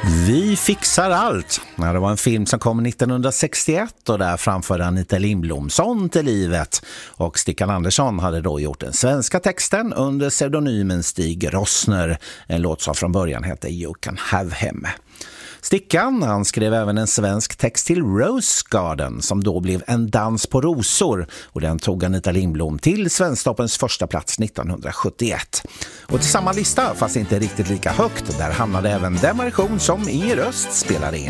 Vi fixar allt. Det var en film som kom 1961 och där framförde Anita Lindblom Sånt till livet. Och Stickan Andersson hade då gjort den svenska texten under pseudonymen Stig Rossner. En låt som från början hette You Can Have Him. Stickan, han skrev även en svensk text till Rose Garden som då blev En dans på rosor och den tog Anita Lindblom till Svensktoppens första plats 1971. Och till samma lista, fast inte riktigt lika högt, där hamnade även den version som Inger Öst spelade in.